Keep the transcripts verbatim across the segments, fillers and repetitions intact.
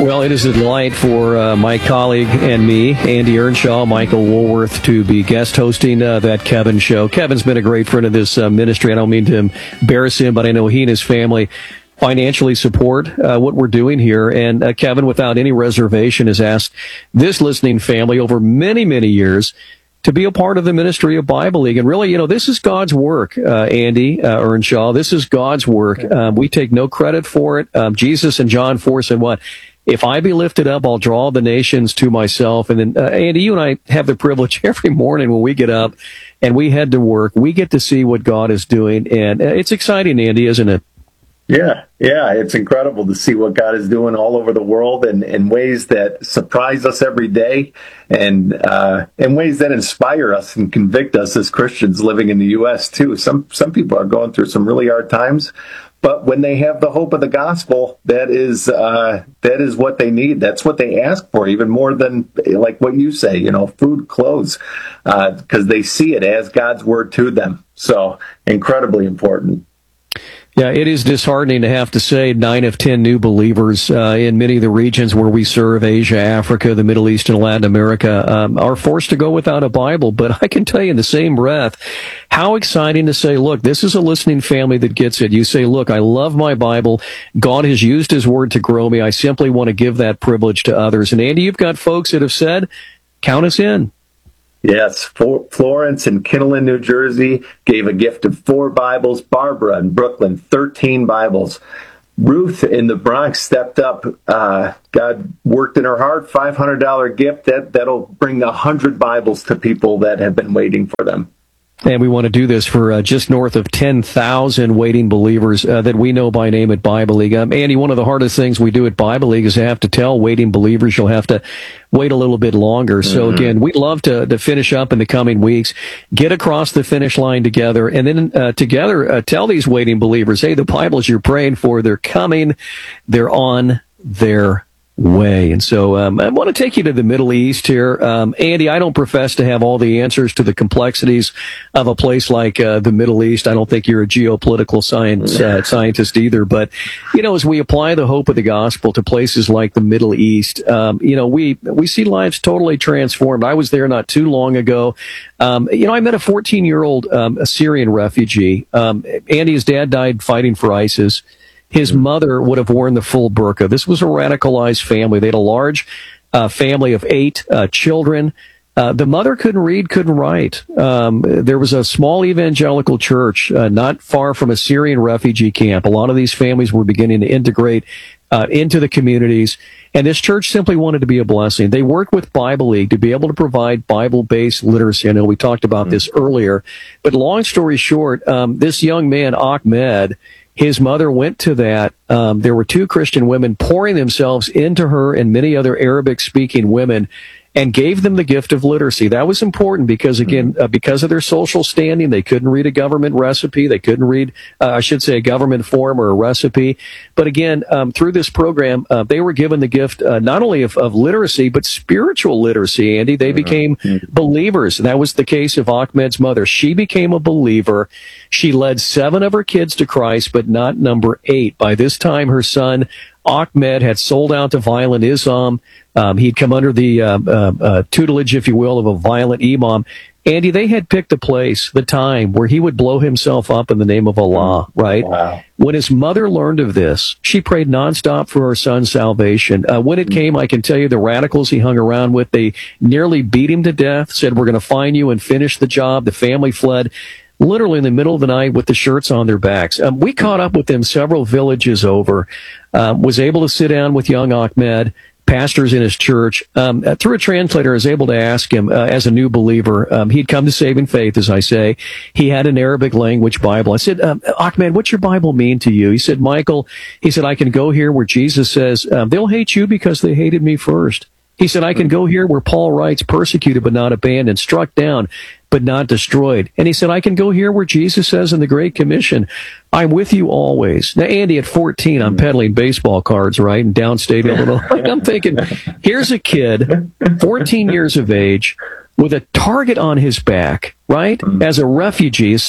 Well, it is a delight for uh, my colleague and me, Andy Earnshaw, Michael Woolworth, to be guest hosting uh, that Kevin show. Kevin's been a great friend of this uh, ministry. I don't mean to embarrass him, but I know he and his family financially support uh, what we're doing here. And uh, Kevin, without any reservation, has asked this listening family over many, many years to be a part of the ministry of Bible League. And really, you know, this is God's work, uh, Andy uh, Earnshaw. This is God's work. Um, we take no credit for it. Um, Jesus and John four said what? If I be lifted up, I'll draw the nations to myself. And then, uh, Andy, you and I have the privilege every morning when we get up and we head to work, we get to see what God is doing. And uh, it's exciting, Andy, isn't it? Yeah, yeah, it's incredible to see what God is doing all over the world and in ways that surprise us every day and uh, in ways that inspire us and convict us as Christians living in the U S too. Some some people are going through some really hard times, but when they have the hope of the gospel, that is uh, that is what they need. That's what they ask for, even more than like what you say, you know, food, clothes, because uh, they see it as God's word to them. So incredibly important. Yeah, it is disheartening to have to say nine of ten new believers uh, in many of the regions where we serve, Asia, Africa, the Middle East, and Latin America, um, are forced to go without a Bible. But I can tell you in the same breath, how exciting to say, look, this is a listening family that gets it. You say, look, I love my Bible. God has used his word to grow me. I simply want to give that privilege to others. And Andy, you've got folks that have said, count us in. Yes, Florence in Kinnelon, New Jersey, gave a gift of four Bibles. Barbara in Brooklyn, thirteen Bibles. Ruth in the Bronx stepped up. Uh, God worked in her heart, five hundred dollars gift. That, that'll bring one hundred Bibles to people that have been waiting for them. And we want to do this for uh, just north of ten thousand waiting believers uh, that we know by name at Bible League. Um, Andy, one of the hardest things we do at Bible League is to have to tell waiting believers you'll have to wait a little bit longer. Mm-hmm. So again, we'd love to, to finish up in the coming weeks, get across the finish line together, and then uh, together uh, tell these waiting believers, hey, the Bibles you're praying for, they're coming, they're on their way. And so um, I want to take you to the Middle East here. Um, Andy, I don't profess to have all the answers to the complexities of a place like uh, the Middle East. I don't think you're a geopolitical science uh, scientist either. But, you know, as we apply the hope of the gospel to places like the Middle East, um, you know, we we see lives totally transformed. I was there not too long ago. Um, you know, I met a fourteen-year-old um, Assyrian refugee. Um, Andy, his dad died fighting for ISIS. His mother would have worn the full burqa. This was a radicalized family. They had a large uh, family of eight uh, children. Uh, the mother couldn't read, couldn't write. Um, there was a small evangelical church uh, not far from a Syrian refugee camp. A lot of these families were beginning to integrate uh, into the communities, and this church simply wanted to be a blessing. They worked with Bible League to be able to provide Bible-based literacy. I know we talked about this earlier, but long story short, um, this young man, Ahmed, his mother went to that. Um, there were two Christian women pouring themselves into her and many other Arabic-speaking women and gave them the gift of literacy. That was important because, again, uh, because of their social standing, they couldn't read a government recipe. They couldn't read, uh, I should say, a government form or a recipe. But again, um, through this program, uh, they were given the gift uh, not only of, of literacy, but spiritual literacy, Andy. They became believers. That was the case of Ahmed's mother. She became a believer. She led seven of her kids to Christ, but not number eight. By this time, her son, Ahmed, had sold out to violent Islam. Um, he'd come under the uh, uh, uh, tutelage, if you will, of a violent imam. Andy, they had picked a place, the time, where he would blow himself up in the name of Allah, right? Wow. When his mother learned of this, she prayed nonstop for her son's salvation. Uh, when it came, I can tell you, the radicals he hung around with, they nearly beat him to death, said, we're going to find you and finish the job. The family fled. Literally in the middle of the night with the shirts on their backs. Um, we caught up with them several villages over, uh, was able to sit down with young Ahmed, pastors in his church. Um, through a translator, I was able to ask him, uh, as a new believer, um, he'd come to saving faith, as I say. He had an Arabic language Bible. I said, um, Ahmed, what's your Bible mean to you? He said, Michael, he said, I can go here where Jesus says, um, they'll hate you because they hated me first. He said, I can go here where Paul writes, persecuted but not abandoned, struck down but not destroyed. And he said, I can go here where Jesus says in the Great Commission, I'm with you always. Now, Andy, at fourteen, I'm peddling baseball cards, right, in downstate Illinois. I'm thinking, here's a kid, fourteen years of age, with a target on his back, right, as a refugee.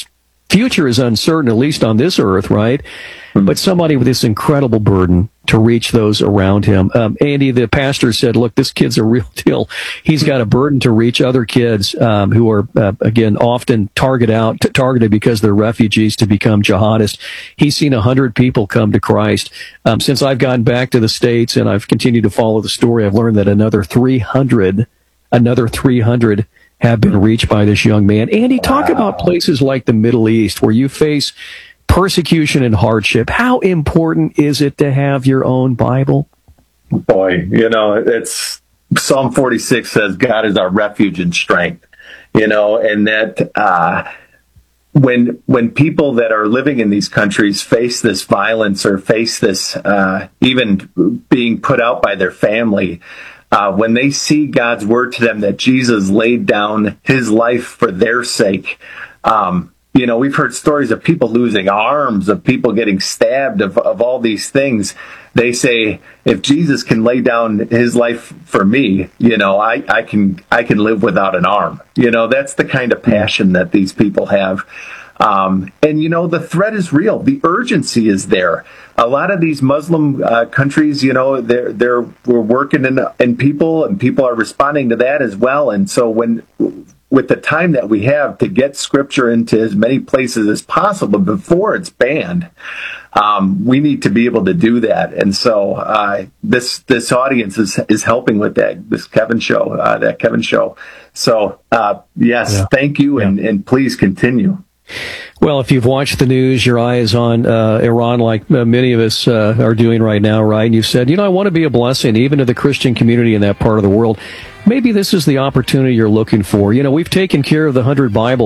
future is uncertain, at least on this earth, right? Mm-hmm. But somebody with this incredible burden to reach those around him. Um, Andy, the pastor, said, look, this kid's a real deal. He's got a burden to reach other kids um, who are, uh, again, often target out, t- targeted because they're refugees to become jihadists. He's seen one hundred people come to Christ. Um, since I've gotten back to the States and I've continued to follow the story, I've learned that another three hundred, another three hundred have been reached by this young man. Andy, talk wow. about places like the Middle East where you face persecution and hardship. How important is it to have your own Bible? Boy, you know, it's Psalm forty-six says God is our refuge and strength, you know, and that uh, when when people that are living in these countries face this violence or face this uh, even being put out by their family, uh, when they see God's word to them that Jesus laid down his life for their sake, um, you know, we've heard stories of people losing arms, of people getting stabbed, of, of all these things. They say, if Jesus can lay down his life for me, you know, I, I can I can live without an arm. You know, that's the kind of passion that these people have. Um, and, you know, the threat is real. The urgency is there. A lot of these Muslim uh, countries, you know, they're, they're, we're working in, in people, and people are responding to that as well. And so when... with the time that we have to get Scripture into as many places as possible before it's banned, um, we need to be able to do that. And so uh, this this audience is is helping with that. This Kevin show, uh, that Kevin show. So uh, yes, yeah. thank you, yeah. and and please continue. Well, if you've watched the news, your eye is on uh, Iran, like uh, many of us uh, are doing right now, right? And you've said, you know, I want to be a blessing even to the Christian community in that part of the world. Maybe this is the opportunity you're looking for. You know, we've taken care of the hundred Bible